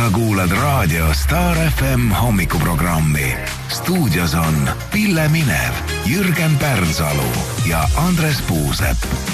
Sa kuulad raadio Star FM hommikuprogrammi. Stuudios on Pille Minev, Jürgen Pärnsalu ja Andres Puusepp.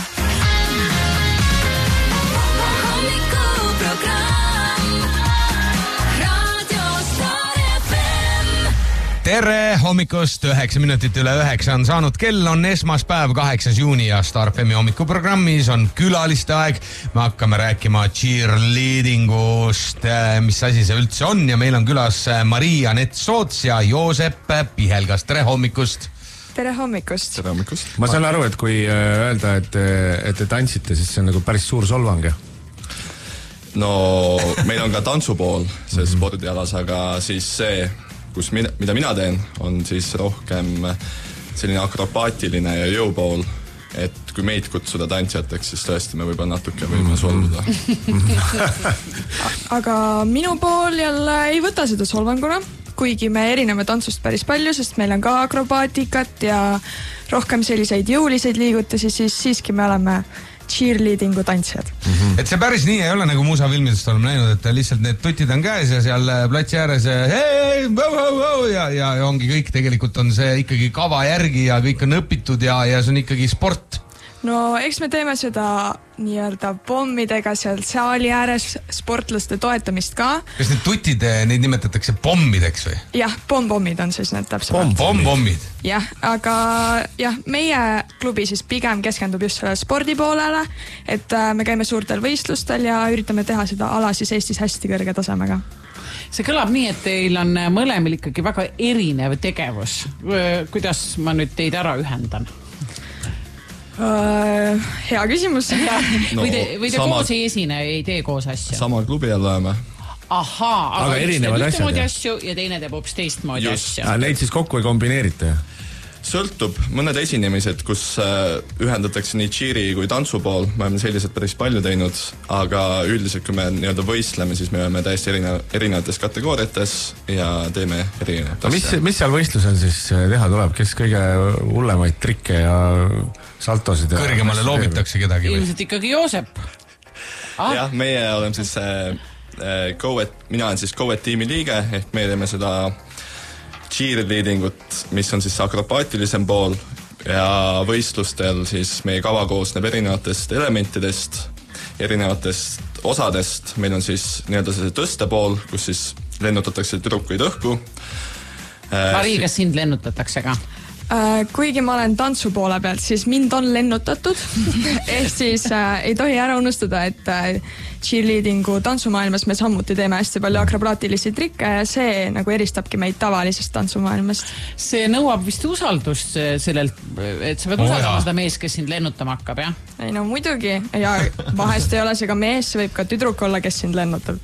Tere hommikust, 9 minutit üle 9 on saanud kell, on esmaspäev, 8. juuni ja Star FM hommikuprogrammis on külaliste aeg. Me hakkame rääkima cheerleadingust, mis asi see üldse on ja meil on külas Maria-Nett Soots ja Joosep Pihelgas. Tere hommikust! Tere hommikust! Tere hommikust! Ma saan aru, et kui öelda, et te tantsite, siis see on nagu päris suur solvang. No, meil on ka tantsupool see spordialas, aga siis see mida mina teen, on siis rohkem selline akrobaatiline ja jõupool, et kui meid kutsuda tantsijateks, siis tõesti me võib-olla natuke võime solvuda. Aga minu pool jälle ei võta seda solvanguna, kuigi me erineme tantsust päris palju, sest meil on ka akrobaatikat ja rohkem selliseid jõuliseid liigutusi, siis siiski me oleme cheerleadingu tantsijad. Et see päris nii ei ole, nagu muusafilmidest oleme näinud, et lihtsalt need tutid on käes ja seal platsi ääres ja ongi kõik, tegelikult on see ikkagi kava järgi ja kõik on õpitud ja see on ikkagi sport. No eks me teeme seda nii-öelda pommidega seal saali ääres sportlaste toetamist ka. Kas need tutid, neid nimetatakse pommideks või? Jah, pommid on siis need täpsemalt. Pommid? Jah, aga meie klubi siis pigem keskendub just selle spordipoolele, et me käime suurtel võistlustel ja üritame teha seda ala siis Eestis hästi kõrge tasemega. See kõlab nii, et teil on mõlemil ikkagi väga erinev tegevus. Kuidas ma nüüd teid ära ühendan? Hea küsimus. No, või te koos ei esine, ei tee koos asja? Sama klubi all oleme. Ahaa, aga erinevad asju ja teine teeb hoopis teistmoodi asja. Neid siis kokku ei kombineerita? Sõltub, mõned esinemised, kus ühendatakse nii cheeri kui tantsupool, me oleme sellised päris palju teinud, aga üldiselt, kui me nii-öelda võistleme, siis me oleme täiesti erinevates kategooriates ja teeme erinevat asja. Mis seal võistlusel siis teha tuleb? Kes kõige hullemaid trikke ja saltosid? Kõrgemale loobitakse kedagi või? Ilmselt ikkagi Joosep. Jah, meie oleme siis mina olen siis Go-et tiimi liige, ehk me teeme seda cheerleadingut, mis on siis akrobaatilisem pool ja võistlustel siis meie kava koosneb erinevatest elementidest, erinevatest osadest. Meil on siis nii-öelda see tõstepool, kus siis lennutatakse tüdrukuid õhku. Mari, kas sind lennutatakse ka? Kuigi ma olen tantsu poole pealt, siis mind on lennutatud. Ehk siis ei tohi ära unustada, et cheerleadingu tantsumaailmas me samuti teeme hästi palju akrobaatilisi trikke ja see nagu eristabki meid tavalisest tantsumaailmast. See nõuab vist usaldust sellelt, et sa pead usaldama seda mees, kes sind lennutama hakkab, jah? Ei no muidugi, ja vahest ei ole see ka mees, see võib ka tüdruk olla, kes sind lennutab.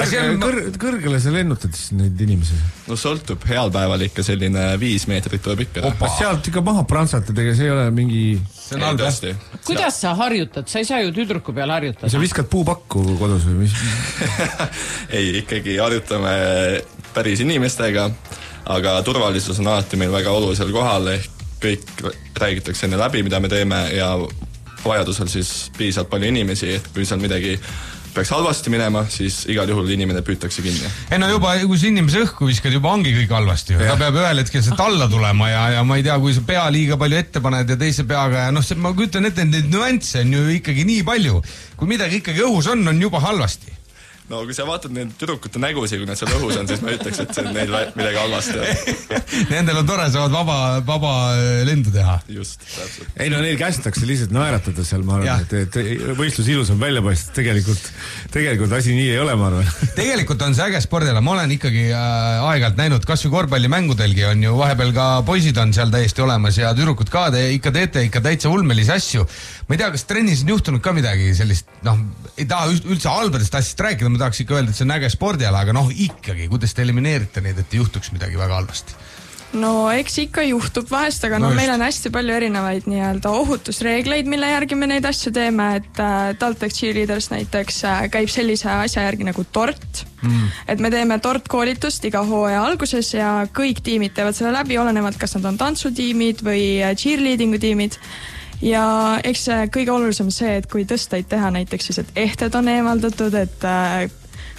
Kõrgele sa lennutad siis neid inimesi? No sõltub, heal päeval ikka selline 5 meetrit tuleb ikka. Kas sealt ikka maha prantsatud, ega see ei ole mingi... See on tõesti. Kuidas sa harjutad? Sa ei saa ju tüdruku peal harjutada. Sa viskad puupakku kodus või mis? Ei, ikkagi harjutame päris inimestega, aga turvalisus on alati meil väga olulisel kohal, ehk kõik räägitakse enne läbi, mida me teeme ja vajadusel siis piisab palju inimesi, et kui seal midagi peaks halvasti minema, siis igal juhul inimene püütakse kinni. No juba, kui see inimese õhku viskad, juba ongi kõik halvasti. Ta peab ühel hetkel sealt alla tulema ja ma ei tea, kui sa pea liiga palju ette paned ja teise peaga ja ma kujutan ette, neid nüansse on ju ikkagi nii palju. Kui midagi ikkagi õhus on juba halvasti. No kui sa vaatad need tüdrukute nägusi, kui nad seal õhus on, siis ma ütleks, et see on neil midagi halvasti. Nendel on tore, saavad vaba lendu teha. Just, täpselt. Ei no neil kästakse lihtsalt naeratada seal, ma arvan, et võistlus ilus on välja paist. Tegelikult asi nii ei ole, ma arvan. Tegelikult on see äge spordile. Ma olen ikkagi aegalt näinud, kas või korvpallimängudelgi on ju vahepeal ka poisid on seal täiesti olemas ja tüdrukud ka ikka teete ikka täitsa ulmelisi asju. Ma ei tea, kas trennis on juhtunud ka midagi sellist, ei taha üldse halbadest asjast rääkida, ma tahaks ikka öelda, et see on äge spordiala, aga ikkagi, kuidas te elimineerite neid, et juhtuks midagi väga halvasti? No eks ikka juhtub vahest, aga meil on hästi palju erinevaid nii-öelda ohutusreegleid, mille järgi me neid asju teeme, et TalTech Cheerleaders näiteks käib sellise asja järgi nagu tort. Et me teeme tortkoolitust iga hooaja alguses ja kõik tiimid teevad selle läbi, olenevalt kas nad on tantsutiimid või cheerleadingu tiimid. Ja eks kõige olulisem see, et kui tõsteid teha näiteks siis, et ehted on eemaldatud, et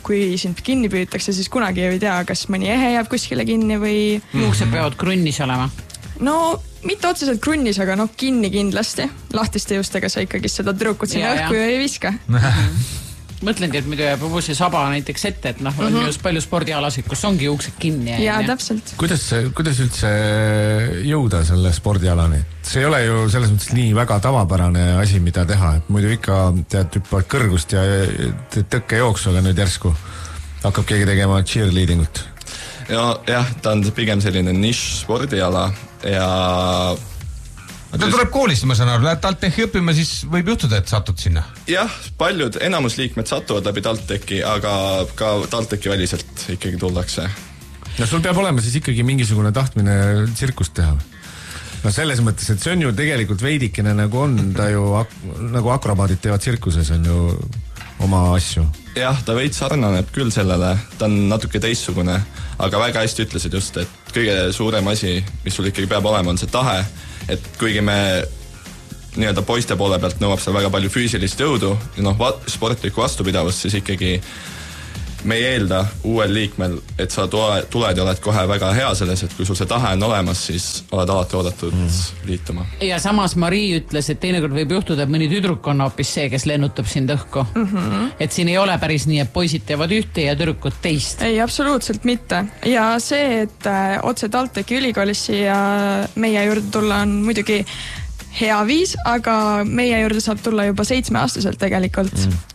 kui sind kinni püütakse, siis kunagi ei tea, kas mõni ehe jääb kuskile kinni või... Juuksed peavad krunnis olema? No mitte otseselt krunnis, aga kinni kindlasti. Lahtiste juustega sa ikkagi seda tüdrukut sinna õhku ju ei viska. Mõtlengi, et muidu jääb see saba näiteks ette, et on just palju spordialasid, kus ongi juuksed kinni. Ja täpselt. Kuidas üldse jõuda selle spordialani? See ei ole ju selles mõttes nii väga tavapärane asi, mida teha. Et muidu ikka hüppavad kõrgust ja tõkke jooksu, aga nüüd järsku hakkab keegi tegema cheerleadingut. Jah, ta on pigem selline nišš spordiala ja... Ta tuleb koolist, ma saan aru, lähed TalTechi õppima, siis võib juhtuda, et satud sinna? Jah, paljud enamusliikmed satuvad läbi TalTechi, aga ka TalTechi väliselt ikkagi tullakse. No sul peab olema siis ikkagi mingisugune tahtmine tsirkust teha. No selles mõttes, et see on ju tegelikult veidikene nagu on, ta ju nagu akrobaadid teevad tsirkuses on ju oma asju. Jah, ta veits sarnaneb küll sellele, ta on natuke teistsugune, aga väga hästi ütlesid just, et kõige suurem asi, mis sul ikkagi peab olema, on see tahe, et kuigi me nii-öelda poiste poole pealt nõuab seal väga palju füüsilist jõudu ja sportlikku vastupidavust, siis ikkagi me ei eelda uuel liikmel, et sa tuled ja oled kohe väga hea selles, et kui sul see tahe on olemas, siis oled alati oodatud liituma. Ja samas Marii ütles, et teinekord võib juhtuda, et mõni tüdruk on hoopis see, kes lennutab sind õhku. Et siin ei ole päris nii, et poisid teevad ühte ja tüdrukud teist. Ei, absoluutselt mitte. Ja see, et otse TalTechi ülikoolis ja meie juurde tulla on muidugi hea viis, aga meie juurde saab tulla juba 7-aastaselt tegelikult.